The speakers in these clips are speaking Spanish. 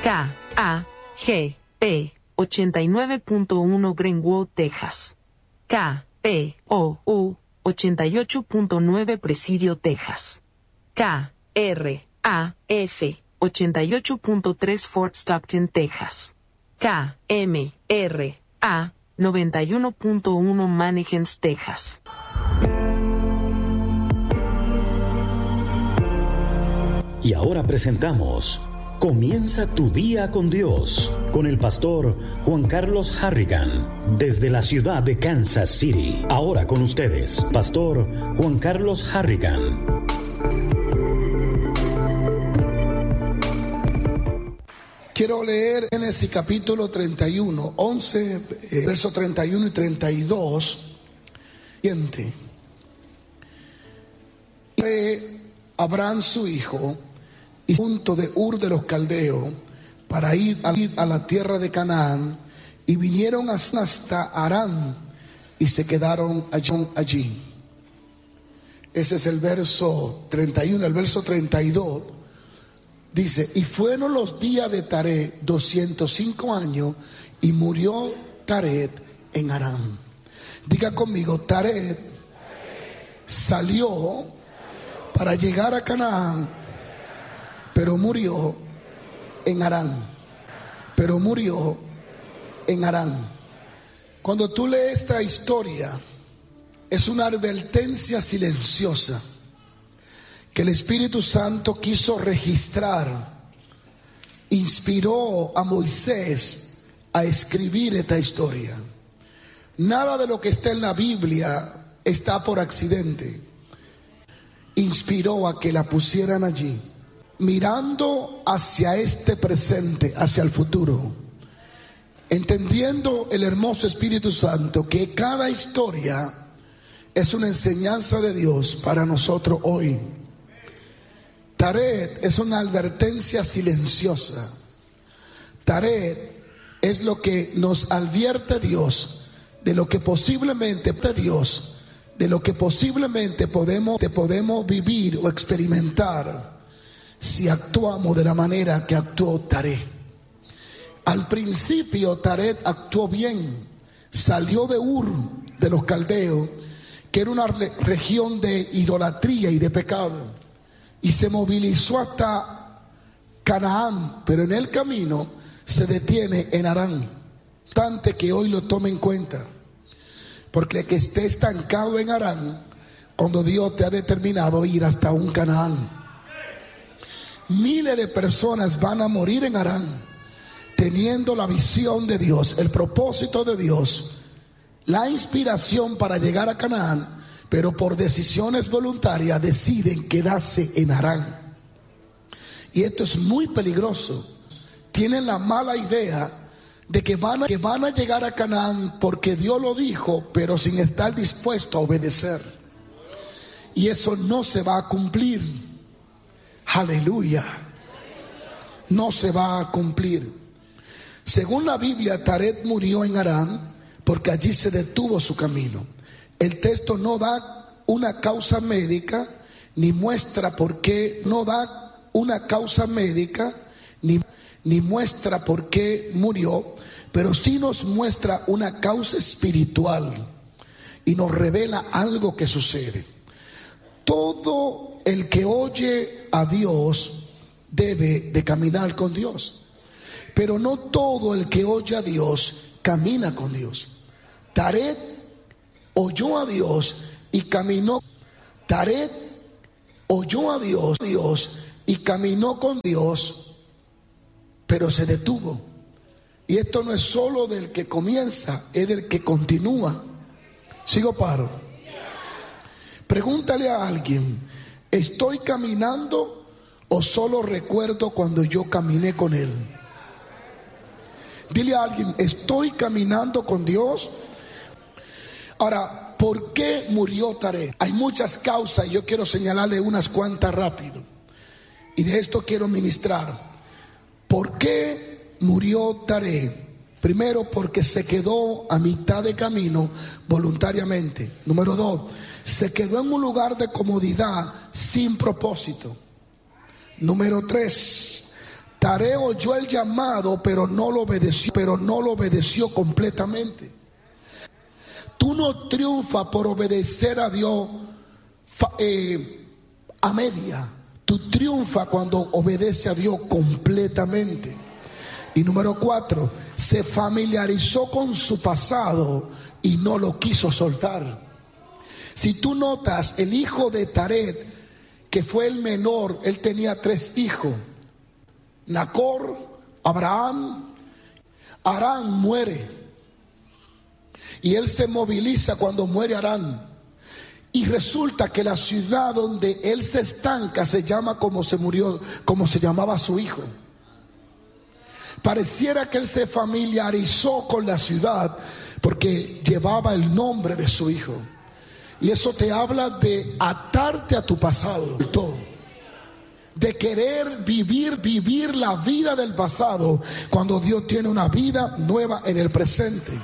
KAGP 89.1 Greenwood, Texas. KPOU 88.9 Presidio, Texas. KRAF 88.3 Fort Stockton, Texas. KMRA 91.1 Mannington, Texas. Y ahora presentamos Comienza tu día con Dios, con el pastor Juan Carlos Harrigan, desde la ciudad de Kansas City. Ahora con ustedes, pastor Juan Carlos Harrigan. Quiero leer Génesis capítulo 31, 11, versos 31 y 32. Siguiente. Abraham su hijo y punto de Ur de los Caldeos para ir a la tierra de Canaán, y vinieron hasta Harán y se quedaron allí. Ese es el verso 31. El verso 32 dice: y fueron los días de Taret 205 años, y murió Taret en Harán. Diga conmigo: Taret salió para llegar a Canaán, pero murió en Harán. Pero murió en Harán. Cuando tú lees esta historia, es una advertencia silenciosa que el Espíritu Santo quiso registrar. Inspiró a Moisés a escribir esta historia. Nada de lo que está en la Biblia está por accidente. Inspiró a que la pusieran allí, mirando hacia este presente, hacia el futuro, entendiendo el hermoso Espíritu Santo que cada historia es una enseñanza de Dios para nosotros hoy. Taret es una advertencia silenciosa. Taret es lo que nos advierte Dios de lo que posiblemente podemos vivir o experimentar si actuamos de la manera que actuó Taret. Al principio Taret actuó bien. Salió de Ur de los Caldeos, que era una región de idolatría y de pecado, y se movilizó hasta Canaán, pero en el camino se detiene en Harán. Tanto que hoy lo tome en cuenta, porque el que esté estancado en Harán, cuando Dios te ha determinado ir hasta un Canaán. Miles de personas van a morir en Harán, teniendo la visión de Dios, el propósito de Dios, la inspiración para llegar a Canaán, pero por decisiones voluntarias deciden quedarse en Harán. Y esto es muy peligroso. Tienen la mala idea de que van a llegar a Canaán porque Dios lo dijo, pero sin estar dispuesto a obedecer. Y eso no se va a cumplir. Aleluya. No se va a cumplir. Según la Biblia, Taret murió en Harán porque allí se detuvo su camino. El texto no da una causa médica, ni muestra por qué, ni muestra por qué murió, pero sí nos muestra una causa espiritual y nos revela algo que sucede. Todo el que oye a Dios debe de caminar con Dios, pero no todo el que oye a Dios camina con Dios. Taret oyó a Dios y caminó. Taret oyó a Dios y caminó con Dios, pero se detuvo. Y esto no es solo del que comienza, es del que continúa. Sigo paro. Pregúntale a alguien: ¿estoy caminando o solo recuerdo cuando yo caminé con Él? Dile a alguien: ¿estoy caminando con Dios? Ahora, ¿por qué murió Taret? Hay muchas causas y yo quiero señalarle unas cuantas rápido. Y de esto quiero ministrar. ¿Por qué murió Taret? Primero, porque se quedó a mitad de camino voluntariamente. Número 2, se quedó en un lugar de comodidad sin propósito. Número 3, Taré oyó el llamado, pero no lo obedeció completamente. Tú no triunfas por obedecer a Dios a media. Tú triunfas cuando obedece a Dios completamente. Y número 4, se familiarizó con su pasado y no lo quiso soltar. Si tú notas, el hijo de Taret, que fue el menor, él tenía 3 hijos: Nacor, Abraham. Harán muere y él se moviliza cuando muere Harán, y resulta que la ciudad donde él se estanca se llama como se llamaba su hijo. Pareciera que él se familiarizó con la ciudad porque llevaba el nombre de su hijo. Y eso te habla de atarte a tu pasado, de querer vivir la vida del pasado cuando Dios tiene una vida nueva en el presente.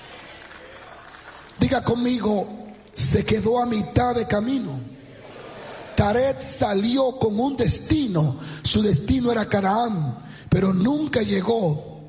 Diga conmigo: se quedó a mitad de camino. Taret salió con un destino. Su destino era Canaán, pero nunca llegó.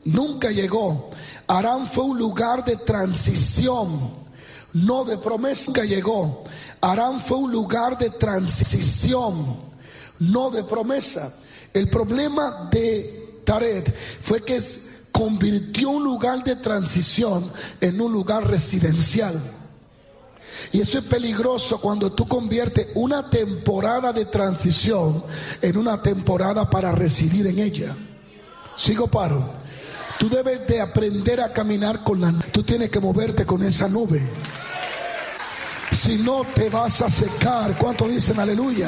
Harán fue un lugar de transición, no de promesa. Nunca llegó. Harán fue un lugar de transición, no de promesa. El problema de Taret fue que convirtió un lugar de transición en un lugar residencial. Y eso es peligroso cuando tú conviertes una temporada de transición en una temporada para residir en ella. Sigo paro. Tú debes de aprender a caminar con la nube. Tú tienes que moverte con esa nube. Si no, te vas a secar. ¿Cuántos dicen aleluya?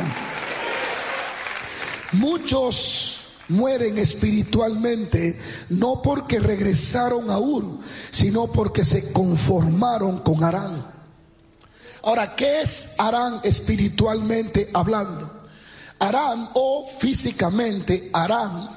Muchos mueren espiritualmente no porque regresaron a Ur, sino porque se conformaron con Harán. Ahora, ¿qué es Harán espiritualmente hablando? Harán o físicamente Harán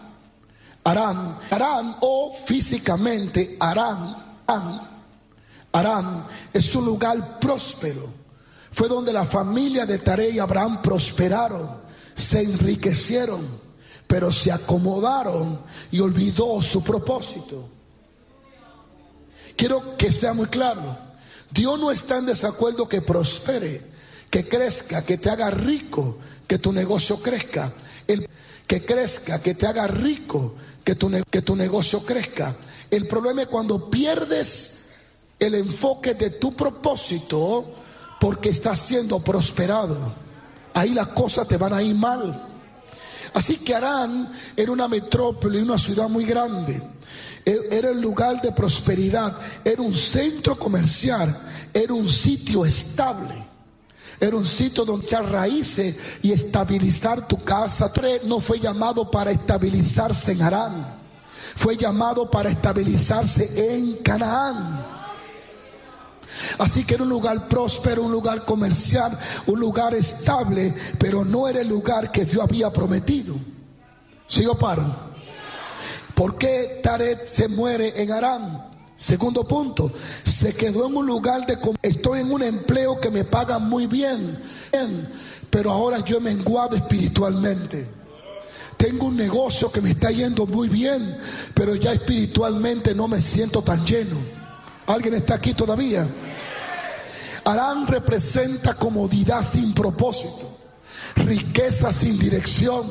es un lugar próspero. Fue donde la familia de Taré y Abraham prosperaron, se enriquecieron, pero se acomodaron y olvidó su propósito. Quiero que sea muy claro: Dios no está en desacuerdo que prospere, que crezca, que te haga rico, que tu negocio crezca. Que crezca, que te haga rico, que tu negocio crezca. El problema es cuando pierdes el enfoque de tu propósito porque estás siendo prosperado. Ahí las cosas te van a ir mal. Así que Harán era una metrópoli, una ciudad muy grande. Era el lugar de prosperidad, era un centro comercial, era un sitio estable, era un sitio donde echar raíces y estabilizar tu casa. No fue llamado para estabilizarse en Harán, fue llamado para estabilizarse en Canaán. Así que era un lugar próspero, un lugar comercial, un lugar estable, pero no era el lugar que Dios había prometido. ¿Sigo paro? ¿Por qué Taret se muere en Harán? Segundo punto, se quedó en un lugar estoy en un empleo que me paga muy bien, pero ahora yo he menguado espiritualmente. Tengo un negocio que me está yendo muy bien, pero ya espiritualmente no me siento tan lleno. ¿Alguien está aquí todavía? Harán representa comodidad sin propósito, riqueza sin dirección.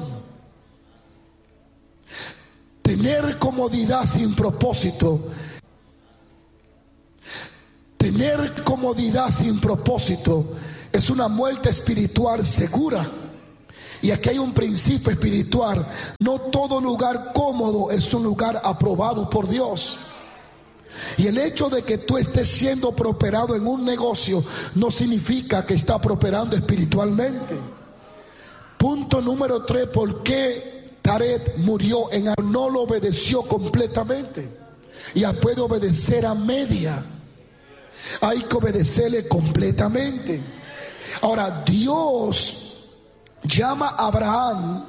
Tener comodidad sin propósito. Tener comodidad sin propósito es una muerte espiritual segura. Y aquí hay un principio espiritual: no todo lugar cómodo es un lugar aprobado por Dios. Y el hecho de que tú estés siendo prosperado en un negocio no significa que está prosperando espiritualmente. Punto número 3, ¿por qué Taret murió en Harán? No lo obedeció completamente. Y puede obedecer a media. Hay que obedecerle completamente. Ahora, Dios llama a Abraham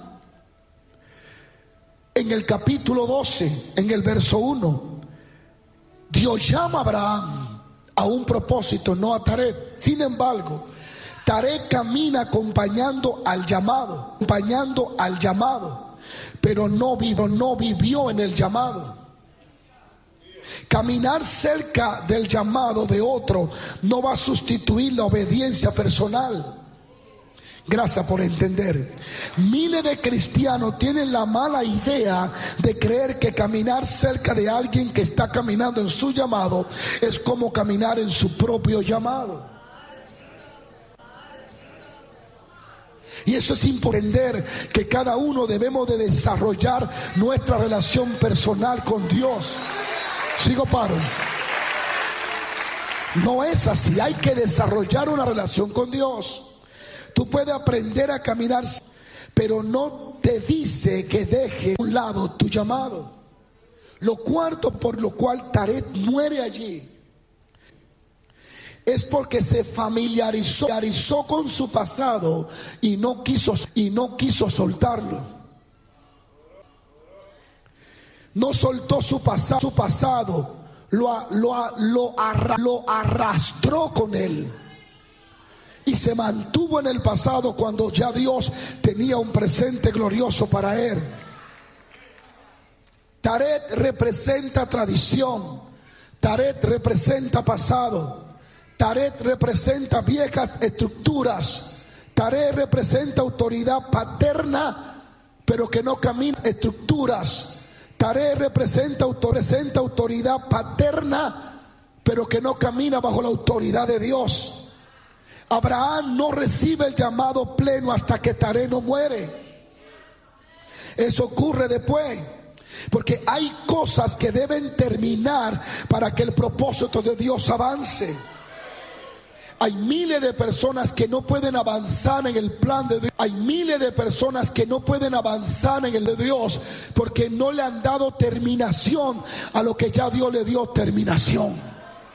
en el capítulo 12, en el verso 1. Dios llama a Abraham a un propósito, no a Taret. Sin embargo, Taret camina acompañando al llamado, pero no vivió en el llamado. Caminar cerca del llamado de otro no va a sustituir la obediencia personal. Gracias por entender. Miles de cristianos tienen la mala idea de creer que caminar cerca de alguien que está caminando en su llamado es como caminar en su propio llamado. Y eso es entender que cada uno debemos de desarrollar nuestra relación personal con Dios. Sigo paro. No es así, hay que desarrollar una relación con Dios. Tú puedes aprender a caminar, pero no te dice que deje a un lado tu llamado. Lo cuarto por lo cual Taré muere allí es porque se familiarizó con su pasado y no quiso soltarlo. No soltó su pasado, lo arrastró con él. Y se mantuvo en el pasado cuando ya Dios tenía un presente glorioso para él. Taret representa tradición. Taret representa pasado. Taret representa viejas estructuras. Taret representa autoridad paterna, pero que no camina estructuras. Taret representa autoridad paterna, pero que no camina bajo la autoridad de Dios. Abraham no recibe el llamado pleno hasta que Taré no muere. Eso ocurre después, porque hay cosas que deben terminar para que el propósito de Dios avance. Hay miles de personas que no pueden avanzar en el plan de Dios. Hay miles de personas que no pueden avanzar en el de Dios porque no le han dado terminación a lo que ya Dios le dio terminación.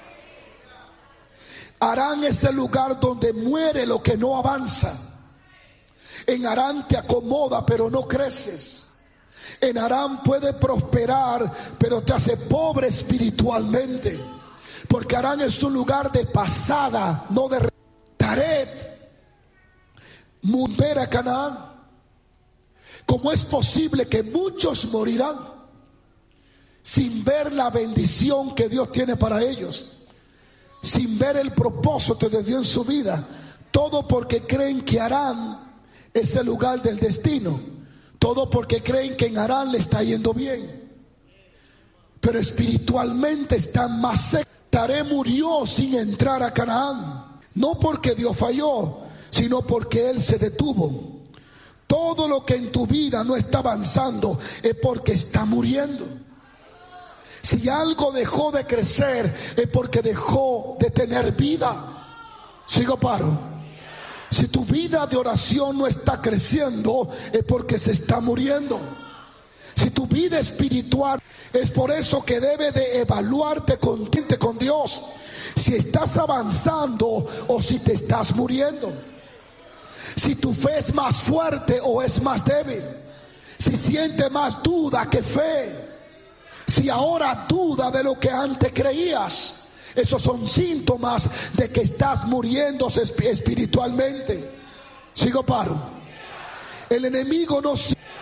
Harán es el lugar donde muere lo que no avanza. En Harán te acomoda pero no creces. En Harán puede prosperar pero te hace pobre espiritualmente. Porque Harán es un lugar de pasada, no de Taret. Volver a Canaán. ¿Cómo es posible que muchos morirán sin ver la bendición que Dios tiene para ellos? Sin ver el propósito de Dios en su vida. Todo porque creen que Harán es el lugar del destino. Todo porque creen que en Harán le está yendo bien. Pero espiritualmente están más secos. Taré murió sin entrar a Canaán. No porque Dios falló, sino porque Él se detuvo. Todo lo que en tu vida no está avanzando es porque está muriendo. Si algo dejó de crecer es porque dejó de tener vida. Sigo paro. Si tu vida de oración no está creciendo es porque se está muriendo. Si tu vida espiritual, es por eso que debes de evaluarte con Dios. Si estás avanzando o si te estás muriendo. Si tu fe es más fuerte o es más débil. Si sientes más duda que fe. Si ahora duda de lo que antes creías. Esos son síntomas de que estás muriéndose espiritualmente. Sigo paro. El enemigo no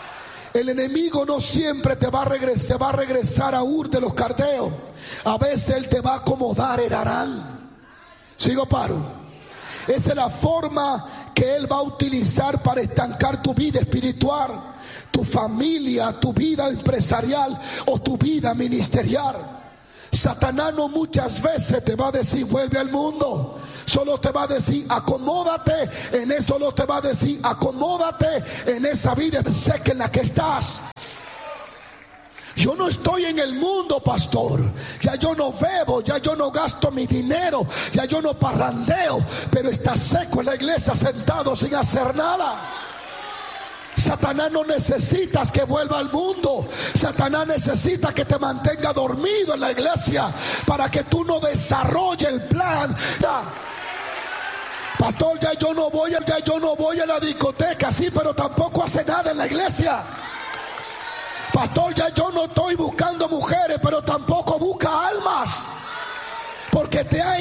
siempre te va a regresar a Ur de los Caldeos. A veces él te va a acomodar en Harán. Sigo paro. Esa es la forma que él va a utilizar para estancar tu vida espiritual, tu familia, tu vida empresarial o tu vida ministerial. Satanás no muchas veces te va a decir vuelve al mundo. Solo te va a decir acomódate en eso. Solo te va a decir acomódate en esa vida seca en la que estás. Yo no estoy en el mundo, pastor. Ya yo no bebo, ya yo no gasto mi dinero, ya yo no parrandeo. Pero está seco en la iglesia sentado sin hacer nada. Satanás no necesitas que vuelva al mundo. Satanás necesita que te mantenga dormido en la iglesia para que tú no desarrolles el plan. Pastor, ya yo no voy a la discoteca, sí, pero tampoco hace nada en la iglesia. Pastor, ya yo no estoy buscando mujeres, pero tampoco busca almas. Porque te ha